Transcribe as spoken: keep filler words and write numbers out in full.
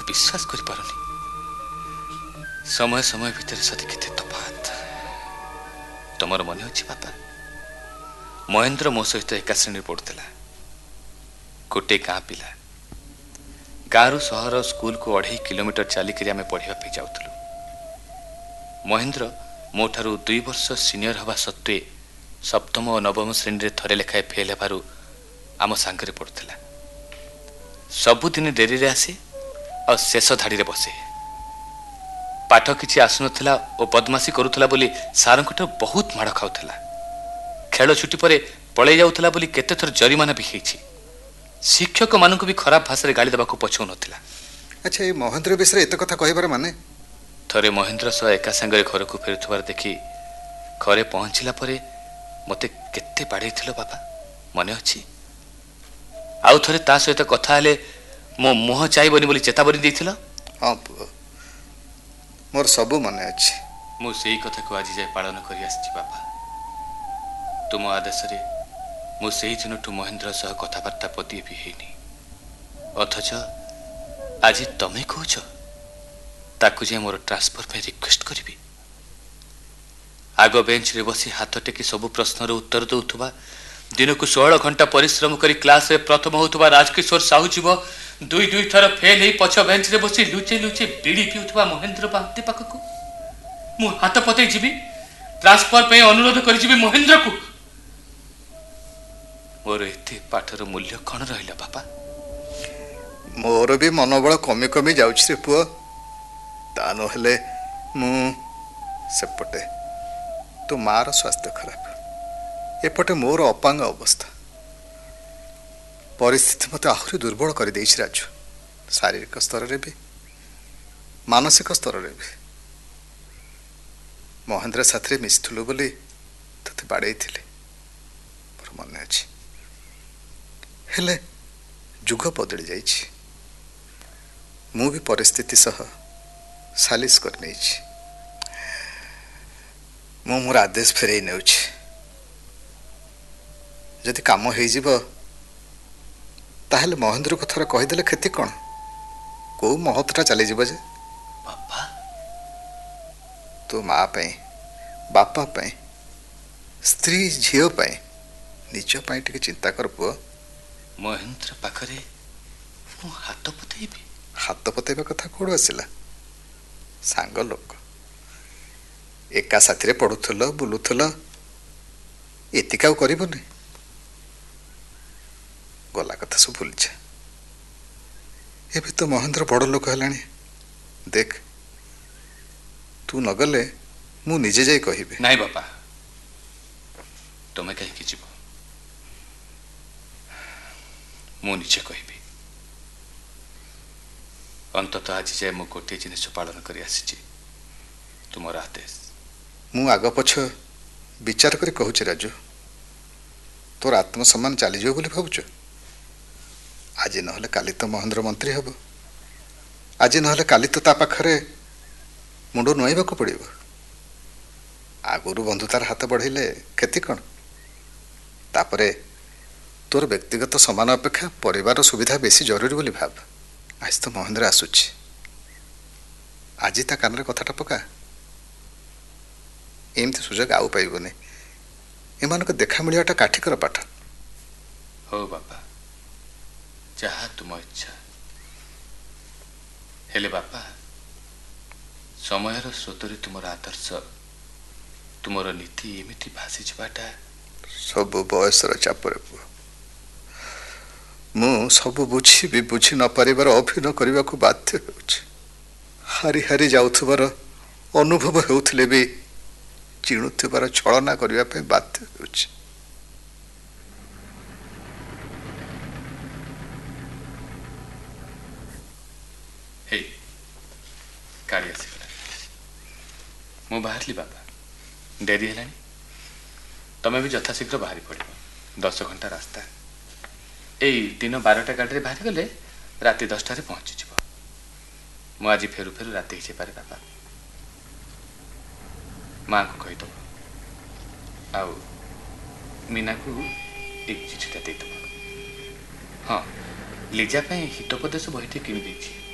विश्वास कर पारुनी समय समय भितर सती केते तफात। तुमर मन अच्छी बापा महेंद्र मो सहित एका श्रेणी पढ़ुला गोटे गाँ पिला गाँव सहर स्कूल को अढ़ाई किलोमीटर चलिक आम पढ़ापी जाऊलु। महेंद्र मो ठारू दुई वर्ष सीनियर हवा सत्वे सप्तम और नवम श्रेणी रे थरे लेखाए फेल हेबारु आम सांगरे पढ़ुला। सबुदिन डेरी रे आसे और शेष धाड़ी रे बसे। पाठ किछि आसुनथला और बदमाशी करुथला बोली सारंकठ बहुत माड़ खाउथला। खेल छुट्टी परे पळै जाउथला बोली केते थर जरिमाना भी हेछि। शिक्षक मानक भी खराब भाषा रे गाली देबाको पछौ नथिला। अच्छा ये महेंद्र विषय एत कथा कहबार माने थरे महेंद्र सह एका संगे घर को फेरुथबार देखि घरे पहुंचला परे मते केते बाड़ैथिलो बाबा मने अछि। आउ थरे ता सहित कथा हेले मो मुह चाइबनी बोली चेतावनी देथिलो। हां मोर सब मने अछि। मु सेही कथा को आज जाय पालन करि आछि बाबा। तुम आदेश रे मु सेही दिनठु महेंद्र सह कथाबार्ता पति भी हेनी। अथच आज तमे कहछ ताकु जे मोर ट्रांसफर पे रिक्वेस्ट करिवि। आग बेंच रे बसी हाथ टेकी सब प्रश्नर उत्तर दउथबा दिन को सोलह घंटा परिश्रम करी क्लास रे प्रथम होतबा राजकिशोर साहू जीव दुई दुई थर फेल ही पछ बेंच रे बसी लुचे लुचे बीड़ी पिउथबा महेंद्र बांते पाखकु मु हाथ पते जीवी ट्रांसफर पे अनुरोध करि जीवी महेंद्र को। मोर एते पाठर मूल्य कौन रहिला बाबा। मोर भी मनोबल कमी कमी जाउछ रे पुआ। ता न हेले मु सेपटे तो मार स्वास्थ्य खराब एपटे मोर अपांग अवस्था परिस्थिति मत आहरी दुर्बल कर देइछ राजू। शारीरिक स्तर रे भी मानसिक स्तर रे भी महेंद्र साथी रे मिसथुलु बोली तते बाड़े थिले पर मन अछि। हेले जुग बदली जाइछि। मु भी परिस्थिति सह सालिस कर नेछि। मु मोर आदेश फेरई नेउछि। जदि काम हो ताहले महेंद्र को थोड़ा कहीदेले क्षति कौन कौ महत्वटा चली जे बाबा तो माँ पाई बापा पाई स्त्री झील पाई निज पाई टिके चिंता कर पुआ। महेंद्र पाखरे मु हाथ पतेबी हाथ पतेबा कथा कोड़ आसिला सांग लोक एका साथी रे पढ़ुथल बुलुथल एतिका करबनी गला कथा सब भूल जा। एबे तो महेंद्र बड़ लोक हेलानी देख तू न गले मु निजे जाई कहिबे। नहीं बापा तुम कहीं जीव मु निजे कहबी। अंततः आज जाए मु गोटे जिनिस पालन करी आसी तुमर आदेश। मु आग पछ विचार कर कहूँ राजू तोर आत्मसम्मान चली जाओ बोली भावुच। आज नहले काली तो महेंद्र मंत्री हब आज नहले काली तो ता पाखरे मुंड नुआइबा को पड़िबो। आगुरु बंधुतार हाथ बढ़ेले क्षति कौन तापरे तोर व्यक्तिगत सम्मान अपेक्षा परिवार सुविधा बेसी जरूरी बोली भाव। आज तो महेंद्र आसुची आज ता कान रे कथाटा पका एमती सुजोग आउ पाइबनी। एमानक देखा मिलियाटा काठिकर पाठ। हो बापा जहा तुम इच्छा हेले बापा समयर स्रोतरे तुमर आदर्श तुमर नीति एमिति भासी जाटा सब बयसर चापरे पुआ मु सब बुझी भी बुझी न पारिबार अभिनय करने को बाध्य होउछि। हारी हारी जाउथबार अनुभव हेउथिले भी चिणुथिबार छलना करने पे बाध्य होउछि। हे गाड़ी आसीगला मु बाहरली बाबा डेरी हेलानी तमें भी यथाशीघ्र बाहरी पड़ो। दस घंटा रास्ता एई दिन बारटा गाड़ी बाहरी गले राति दसटार पहुँची जीव। मु आज फेरु फेरु राति ही पारे बाबा माँ को कहीदब आउ मीना को एक चिठीटा देदब। हाँ लिजा हितोपदेश बहीटे किणी